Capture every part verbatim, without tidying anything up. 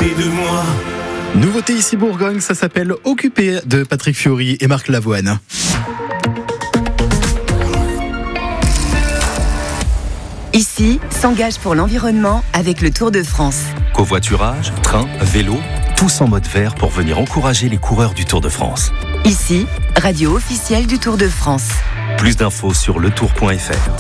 près de moi. Nouveauté ici Bourgogne, ça s'appelle Occupé de Patrick Fiori et Marc Lavoine. Ici, s'engage pour l'environnement avec le Tour de France. Covoiturage, train, vélo, tous en mode vert pour venir encourager les coureurs du Tour de France. Ici, radio officielle du Tour de France. Plus d'infos sur le tour point f r.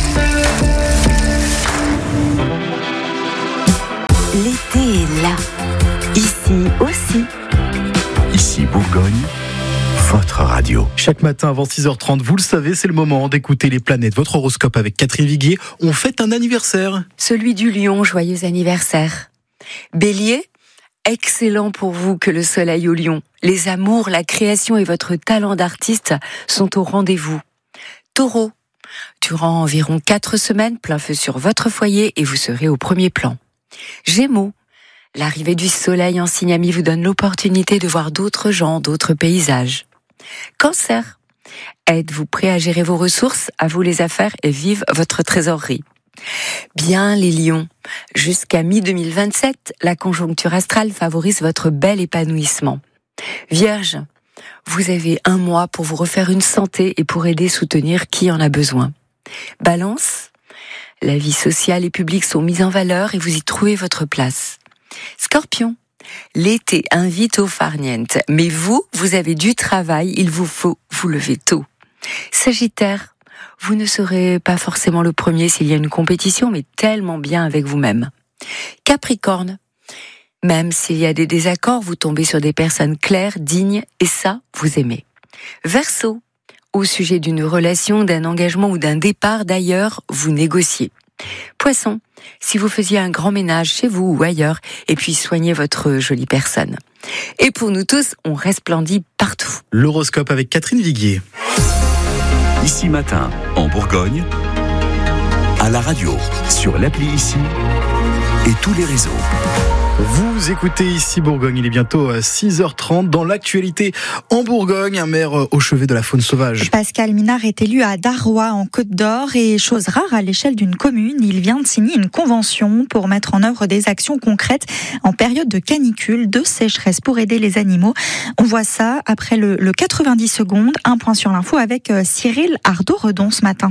L'été est là. Ici aussi. Ici Bourgogne, votre radio. Chaque matin avant six heures trente, vous le savez, c'est le moment d'écouter les planètes. Votre horoscope avec Catherine Viguier. On fête un anniversaire. Celui du Lion, joyeux anniversaire. Bélier, excellent pour vous que le soleil au Lion. Les amours, la création et votre talent d'artiste sont au rendez-vous. Taureau, durant environ quatre semaines, plein feu sur votre foyer et vous serez au premier plan. Gémeaux, l'arrivée du soleil en signe ami vous donne l'opportunité de voir d'autres gens, d'autres paysages. Cancer, êtes-vous prêt à gérer vos ressources, à vous les affaires et vive votre trésorerie. Bien les lions, jusqu'à mi deux mille vingt-sept, la conjoncture astrale favorise votre bel épanouissement. Vierge, vous avez un mois pour vous refaire une santé et pour aider soutenir qui en a besoin. Balance, la vie sociale et publique sont mises en valeur et vous y trouvez votre place. Scorpion, l'été invite au farniente, mais vous, vous avez du travail, il vous faut vous lever tôt. Sagittaire, vous ne serez pas forcément le premier s'il y a une compétition, mais tellement bien avec vous-même. Capricorne, même s'il y a des désaccords, vous tombez sur des personnes claires, dignes, et ça, vous aimez. Verseau, au sujet d'une relation, d'un engagement ou d'un départ d'ailleurs, vous négociez. Poisson, si vous faisiez un grand ménage chez vous ou ailleurs, et puis soignez votre jolie personne. Et pour nous tous, on resplendit partout. L'horoscope avec Catherine Viguier. Ici matin, en Bourgogne, à la radio, sur l'appli Ici et tous les réseaux. Vous écoutez ici Bourgogne, il est bientôt six heures trente. Dans l'actualité en Bourgogne, un maire au chevet de la faune sauvage. Pascal Minard est élu à Darrois en Côte d'Or et chose rare à l'échelle d'une commune, il vient de signer une convention pour mettre en œuvre des actions concrètes en période de canicule, de sécheresse pour aider les animaux. On voit ça après le, le quatre-vingt-dix secondes. Un point sur l'info avec Cyril Ardo-Redon ce matin.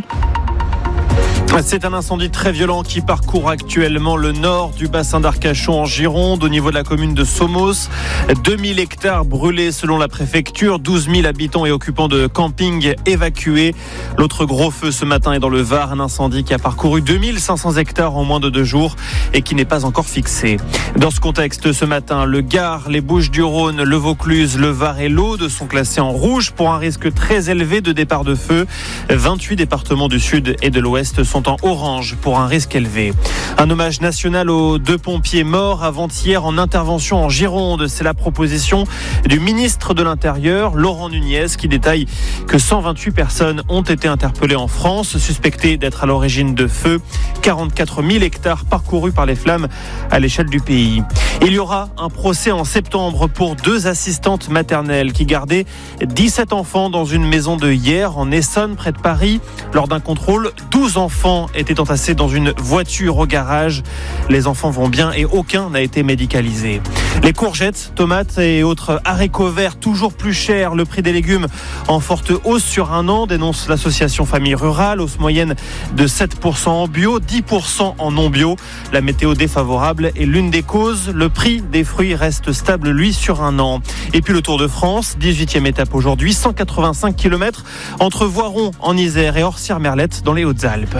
C'est un incendie très violent qui parcourt actuellement le nord du bassin d'Arcachon en Gironde, au niveau de la commune de Somos. deux mille hectares brûlés selon la préfecture, douze mille habitants et occupants de camping évacués. L'autre gros feu ce matin est dans le Var, un incendie qui a parcouru deux mille cinq cents hectares en moins de deux jours et qui n'est pas encore fixé. Dans ce contexte, ce matin, le Gard, les Bouches-du-Rhône, le Vaucluse, le Var et l'Aude sont classés en rouge pour un risque très élevé de départ de feu. vingt-huit départements du sud et de l'ouest sont en orange pour un risque élevé. Un hommage national aux deux pompiers morts avant-hier en intervention en Gironde. C'est la proposition du ministre de l'Intérieur, Laurent Nunez, qui détaille que cent vingt-huit personnes ont été interpellées en France, suspectées d'être à l'origine de feux. quarante-quatre mille hectares parcourus par les flammes à l'échelle du pays. Il y aura un procès en septembre pour deux assistantes maternelles qui gardaient dix-sept enfants dans une maison de Hyères en Essonne, près de Paris. Lors d'un contrôle, douze enfants étaient entassés dans une voiture au garage. Les enfants vont bien et aucun n'a été médicalisé. Les courgettes, tomates et autres haricots verts toujours plus chers. Le prix des légumes en forte hausse sur un an, dénonce l'association Famille Rurale. Hausse moyenne de sept pour cent en bio, dix pour cent en non bio. La météo défavorable est l'une des causes. Le prix des fruits reste stable, lui, sur un an. Et puis le Tour de France, dix-huitième étape aujourd'hui, cent quatre-vingt-cinq kilomètres entre Voiron en Isère et Orsières-Merlette dans les Hautes-Alpes.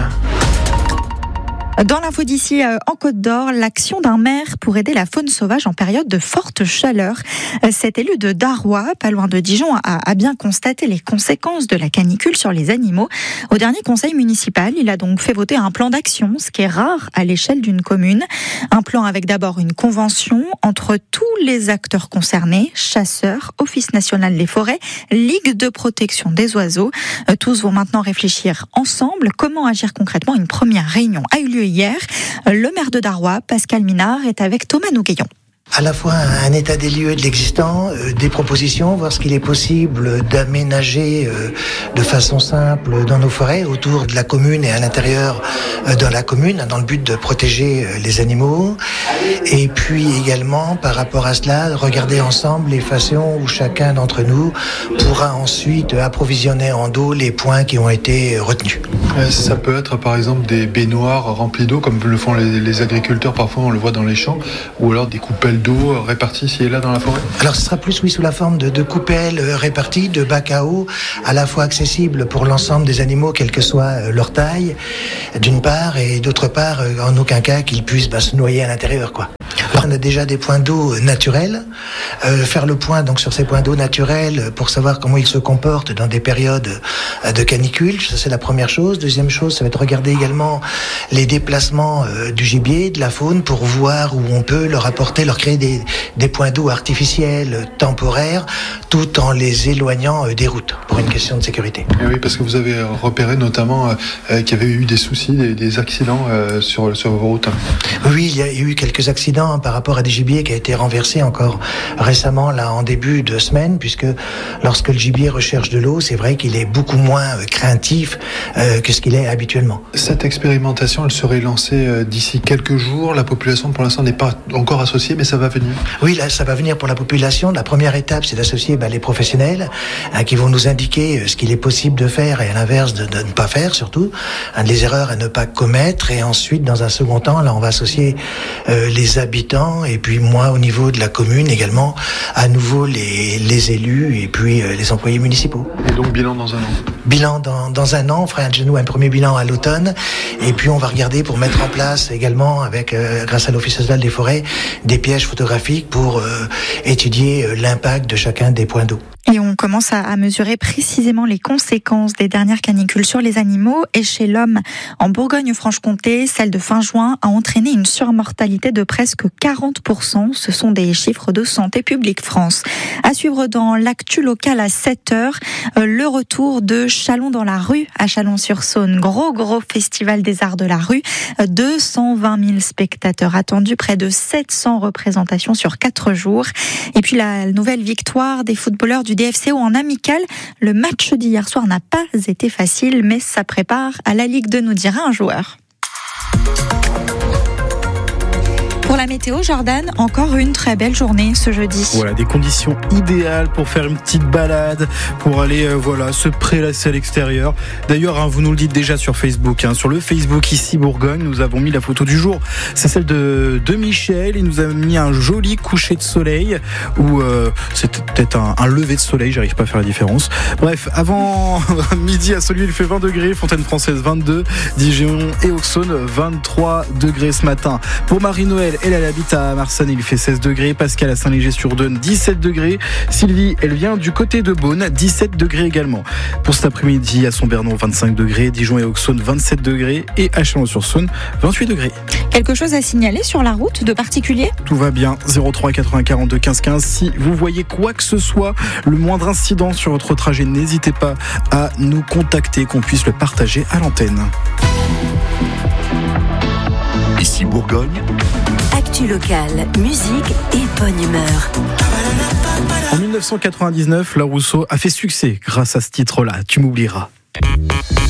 Dans l'info d'ici, euh, en Côte d'Or, l'action d'un maire pour aider la faune sauvage en période de forte chaleur. Euh, cet élu de Darrois, pas loin de Dijon, a, a bien constaté les conséquences de la canicule sur les animaux. Au dernier conseil municipal, il a donc fait voter un plan d'action, ce qui est rare à l'échelle d'une commune. Un plan avec d'abord une convention entre tous les acteurs concernés, chasseurs, Office national des forêts, Ligue de protection des oiseaux. Euh, tous vont maintenant réfléchir ensemble comment agir concrètement. Une première réunion a eu lieu hier. Le maire de Darrois, Pascal Minard, est avec Thomas Nouguillon. À la fois un état des lieux de l'existant, euh, des propositions, voir ce qu'il est possible d'aménager euh, de façon simple dans nos forêts, autour de la commune et à l'intérieur euh, dans la commune, dans le but de protéger euh, les animaux. Et puis également, par rapport à cela, regarder ensemble les façons où chacun d'entre nous pourra ensuite approvisionner en eau les points qui ont été retenus. Ça peut être par exemple des baignoires remplies d'eau, comme le font les, les agriculteurs, parfois on le voit dans les champs, ou alors des coupelles d'eau réparties ici et là dans la forêt. Alors ce sera plus oui sous la forme de, de coupelles réparties, de bacs à eau, à la fois accessibles pour l'ensemble des animaux, quelle que soit leur taille, d'une part, et d'autre part, en aucun cas qu'ils puissent bah, se noyer à l'intérieur, quoi. Alors, on a déjà des points d'eau naturels. Euh, faire le point donc sur ces points d'eau naturels pour savoir comment ils se comportent dans des périodes de canicule, ça c'est la première chose. Deuxième chose, ça va être regarder également les déplacements euh, du gibier, de la faune, pour voir où on peut leur apporter, leur créer des, des points d'eau artificiels, temporaires, tout en les éloignant euh, des routes, pour une question de sécurité. Et oui, parce que vous avez repéré notamment euh, qu'il y avait eu des soucis, des, des accidents euh, sur, sur vos routes. Oui, il y a eu quelques accidents par rapport à des gibiers qui a été renversé encore récemment, là, en début de semaine, puisque lorsque le gibier recherche de l'eau, c'est vrai qu'il est beaucoup moins euh, craintif euh, que ce qu'il est habituellement. Cette expérimentation, elle serait lancée euh, d'ici quelques jours. La population, pour l'instant, n'est pas encore associée, mais ça va venir. Oui, là, ça va venir pour la population. La première étape, c'est d'associer bah, les professionnels hein, qui vont nous indiquer euh, ce qu'il est possible de faire et à l'inverse de, de ne pas faire, surtout. Hein, les erreurs à ne pas commettre. Et ensuite, dans un second temps, là, on va associer euh, les habitants et puis moi, au niveau de la commune également, à nouveau les, les élus et puis euh, les employés municipaux. Et donc, bilan dans un an. Bilan dans, dans un an, on fera un, nous, un premier bilan à l'automne et puis on va regarder pour mettre en place également, avec euh, grâce à l'Office national des forêts, des pièges photographiques pour euh, étudier euh, l'impact de chacun des points d'eau. Et on commence à, à mesurer précisément les conséquences des dernières canicules sur les animaux. Et chez l'homme, en Bourgogne-Franche-Comté, celle de fin juin a entraîné une surmortalité de presque quarante pour cent. Ce sont des chiffres de Santé publique France. À suivre dans l'actu locale à sept heures, euh, le retour de Chalon dans la rue à Chalon-sur-Saône. Gros, gros festival des arts de la rue. deux cent vingt mille spectateurs attendus, près de sept cents représentations sur quatre jours. Et puis la nouvelle victoire des footballeurs du D F C O en amical. Le match d'hier soir n'a pas été facile, mais ça prépare à la Ligue deux, nous dira un joueur. Pour la météo, Jordan, encore une très belle journée ce jeudi. Voilà, des conditions idéales pour faire une petite balade, pour aller euh, voilà se prélasser à l'extérieur. D'ailleurs, hein, vous nous le dites déjà sur Facebook, hein, sur le Facebook ici Bourgogne, nous avons mis la photo du jour. C'est celle de, de Michel. Il nous a mis un joli coucher de soleil, ou euh, c'était peut-être un, un lever de soleil, j'arrive pas à faire la différence. Bref, avant midi à Saulieu, il fait vingt degrés, Fontaine-Française vingt-deux, Dijon et Auxonne vingt-trois degrés ce matin. Pour Marie-Noël, elle, elle habite à Marsanne, il fait seize degrés. Pascal à Saint-Léger-sur-Deûne, dix-sept degrés. Sylvie, elle vient du côté de Beaune, dix-sept degrés également. Pour cet après-midi, à Sombernon, vingt-cinq degrés. Dijon et Auxonne, vingt-sept degrés. Et à Chalon-sur-Saône, vingt-huit degrés. Quelque chose à signaler sur la route de particulier ? Tout va bien. zéro trois quatre-vingts quarante-deux quinze quinze. Si vous voyez quoi que ce soit, le moindre incident sur votre trajet, n'hésitez pas à nous contacter, qu'on puisse le partager à l'antenne. Ici Bourgogne. Actu locale, musique et bonne humeur. En dix-neuf cent quatre-vingt-dix-neuf, La Rousseau a fait succès grâce à ce titre-là, Tu m'oublieras.